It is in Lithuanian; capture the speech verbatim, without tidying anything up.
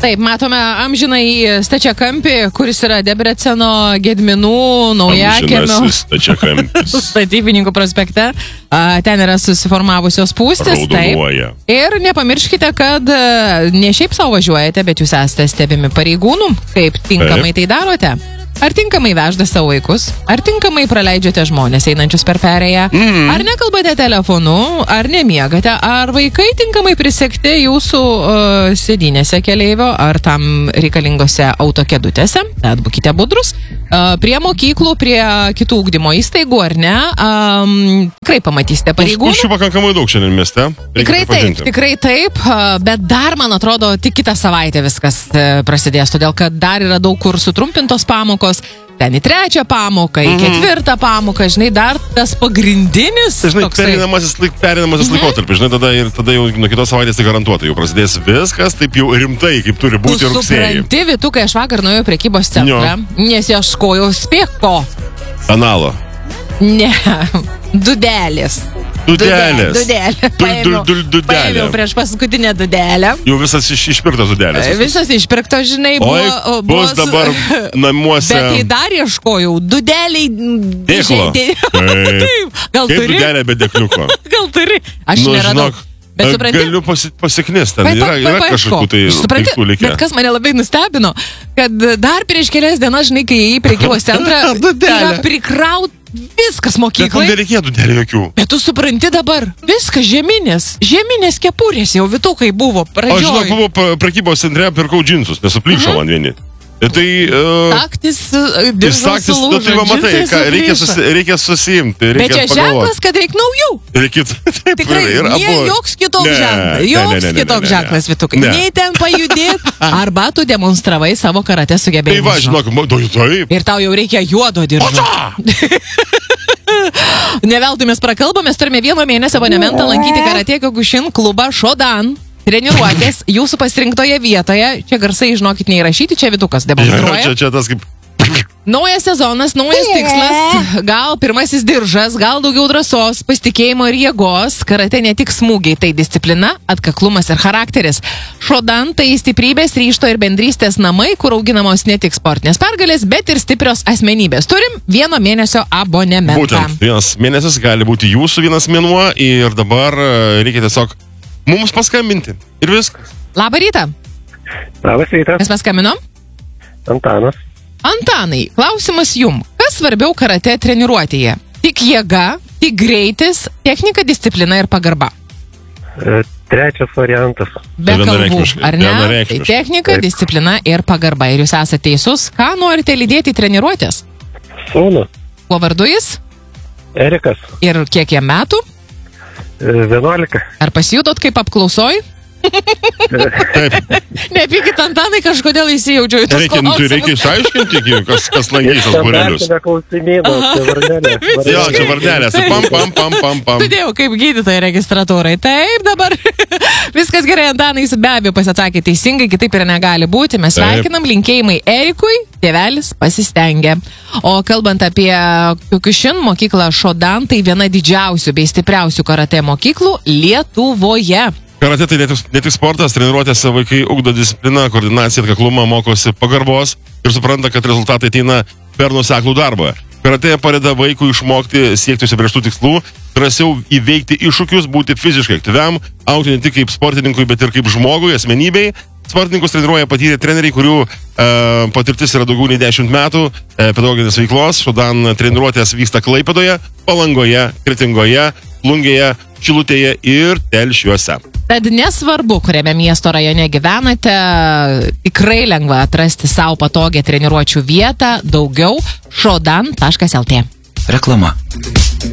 Taip, matome amžinai stačiakampį, kuris yra Debreceno, Gedminų, Naujakėmio Statybininkų prospekte. Ten yra susiformavusios spūstis. Raudonuoja. Ir nepamirškite, kad ne šiaip savo važiuojate, bet jūs esate stebimi pareigūnų. Kaip tinkamai tai darote? Ar tinkamai vežda savo vaikus? Ar tinkamai praleidžiate žmonės einančius per perėją? Mm. Ar nekalbate telefonu? Ar nemiegate? Ar vaikai tinkamai prisekti jūsų uh, sėdynėse keleivio? Ar tam reikalingose autokedutėse? Tad būkite budrus. Uh, prie mokyklų, prie kitų ugdymo įstaigų, ar ne? Um, tikrai pamatysite pareigūnų. Spūsčių pakankamai daug šiandien mieste. Tikrai taip, tikrai taip. Uh, bet dar, man atrodo, tik kitą savaitę viskas uh, prasidės. Todėl, kad dar yra daug kur sutrumpintos pamokos. Ten į trečią pamoką, į ketvirtą pamoką, žinai, dar tas pagrindinis... Žinai, perinamasis, laik, perinamasis mm-hmm. laikotarpis, žinai, tada, ir, tada jau nuo kitos savaitės tai garantuotai jau prasidės viskas taip jau rimtai, kaip turi būti rugsėjai. Tu supranti, Vytukai, aš vakar nuėjau prekybos centrą, nes ieškojau spėko. Kanalo. Ne, dudelės. Dudelės. Dudelė. Paėmiau, paėmiau prieš paskutinę dudelę. Jau visas iš, išpirktos dudelės. Visas, visas išpirktos, žinai, buvo... Oi, bus dabar namuose... Bet tai dar ieškojau. Dudeliai... Dėklo. Taip. Gal kaip turi? Dudelė be dėkliuko. Gal turi? Aš nu, neradau. Žinok, bet supranti... Galiu pasi, pasiknės, ten yra, yra kažkokių tai daiktų likę. Bet kas mane labai nustebino, kad dar prieš kelias dienas, žinai, kai į prekybos centrą yra prikraut viskas mokyklai. Bet man nereikėtų dudelė jokių. Bet tu supranti dabar, viskas žeminės, žeminės kepurės jau Vytukai buvo pradžioj. Aš žinok, buvo prekybos centre, pirkau džinsus, nesuplyšo mhm. man vieni. Tai... Uh, taktis, diržas sulūžo, tai va, matai, ką, reikia, susi, reikia susiimti, reikia bet čia pagalvoti. ženklas, kad reikia naujų. Reikia, taip, tikrai, ir nie, abu... joks kitoks ne, ženklas, joks ne, ne, ne, kitoks ne, ne, ženklas, Vytukai. Ne. Nei ten pajudėti, arba tu demonstravai savo karate sugebėjimą. Tai va, žinok, taip. Ir tau jau reikia juodo diržo. Ne veltui mes prakalbame, turime vieno mėnesio abonementą lankyti Karate Kyokushin klubą Shodan. Treniruotės jūsų pasirinktoje vietoje. Čia garsai, žinokit, neįrašyti, čia Vytukas demonstruoja. Ja, čia, čia tas kaip... Naujas sezonas, naujas tikslas, gal pirmasis diržas, gal daugiau drąsos, pasitikėjimo ir jėgos. Karate ne tik smūgiai, tai disciplina, atkaklumas ir charakteris. Shodan tai stiprybės, ryžto ir bendrystės namai, kur auginamos ne tik sportinės pergalės, bet ir stiprios asmenybės. Turim vieno mėnesio abonementą. Būtent, vienas mėnesis gali būti jūsų vienas mėnuo ir dabar reikia tiesiog mums paskambinti. Ir viskas. Labą rytą. Labas rytas. Mes paskambinam? Antanas. Antanai, klausimas jum. Kas svarbiau karate treniruotėje? Tik jėga, tik greitis, technika, disciplina ir pagarba? E, trečias variantas. Be kalbų, ar ne? Tai technika, Taip. disciplina ir pagarba. Ir jūs esate teisus. Ką norite lydėti treniruotės? Sūnų. Kuo vardu jis? Erikas. Ir kiek jam metų? E, vienuolika. Ar pasijutot kaip apklausoj? Nepykit, Antanai, kažkodėl įsijaučiau į tos reikia, klausimus. tai reikia išaiškinti, kas, kas lankys tas būrelius. Jo, čia varnelės. Pam, pam, pam, pam, pam. Tudėjau, kaip gydytojai registratūrai. Taip, dabar viskas gerai, Antanai, jis be abejo pasiatsakė teisingai, kitaip ir negali būti. Mes sveikinam, linkėjimai Erikui, tėvelis pasistengė. O kalbant apie Kyokushin mokyklą Shodan, tai viena didžiausių bei stipriausių karate mokyklų Lietuvoje. Karate tai ne tik, ne tik sportas, treniruotėse vaikai ugdo discipliną, koordinaciją, atkaklumą, mokosi pagarbos ir supranta, kad rezultatai ateina per nuoseklų darbą. Karate padeda vaikui išmokti siekti užsibrėžtų tikslų, drąsiau įveikti iššūkius, būti fiziškai aktyviam, augti ne tik kaip sportininkui, bet ir kaip žmogui, asmenybei. Sportininkus treniruoja patyrę treneriai, kurių e, patirtis yra daugiau nei dešimt metų e, pedagoginės veiklos. Shodan treniruotės vyksta Klaipėdoje, Palangoje, Kretingoje, Plungėje, Šilutėje ir Telšiuose. Tad nesvarbu, kuriame miesto rajone gyvenate, tikrai lengva atrasti savo patogią treniruočių vietą, daugiau shodan taškas lt. Reklama.